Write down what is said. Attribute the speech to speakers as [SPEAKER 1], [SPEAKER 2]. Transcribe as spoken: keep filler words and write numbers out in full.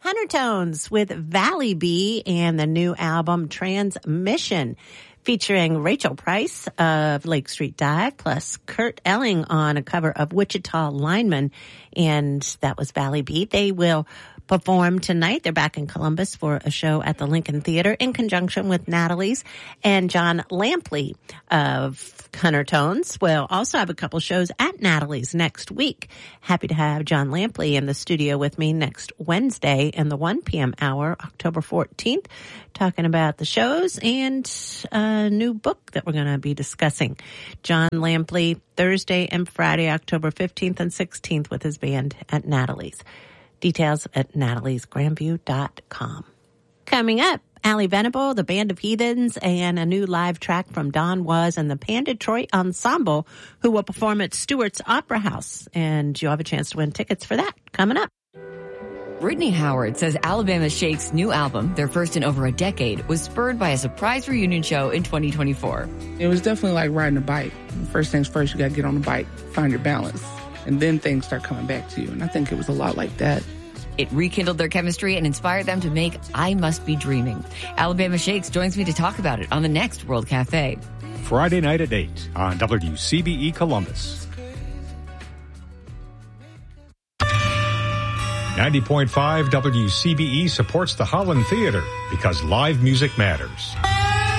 [SPEAKER 1] Hunter Tones with Valley Bee and the new album Transmission, featuring Rachel Price of Lake Street Dive, plus Kurt Elling on a cover of Wichita Lineman, and that was Valley Bee. They will perform tonight. They're back in Columbus for a show at the Lincoln Theater in conjunction with Natalie's, and John Lampley of Hunter Tones will also have a couple shows at Natalie's next week. Happy to have John Lampley in the studio with me next Wednesday in the one p.m. hour, October fourteenth, talking about the shows and a new book that we're going to be discussing. John Lampley, Thursday and Friday, October fifteenth and sixteenth with his band at Natalie's. Details at natalies grandview dot com. Coming up, Allie Venable, the Band of Heathens, and a new live track from Don Was and the Pan Detroit Ensemble, who will perform at Stewart's Opera House. And you'll have a chance to win tickets for that coming up.
[SPEAKER 2] Brittany Howard says Alabama Shake's new album, their first in over a decade, was spurred by a surprise reunion show in twenty twenty-four.
[SPEAKER 3] It was definitely like riding a bike. First things first, you got to get on the bike, find your balance, and then things start coming back to you. And I think it was a lot like that.
[SPEAKER 2] It rekindled their chemistry and inspired them to make I Must Be Dreaming. Alabama Shakes joins me to talk about it on the next World Cafe.
[SPEAKER 4] Friday night at eight on W C B E Columbus. ninety point five W C B E supports the Holland Theater because live music matters.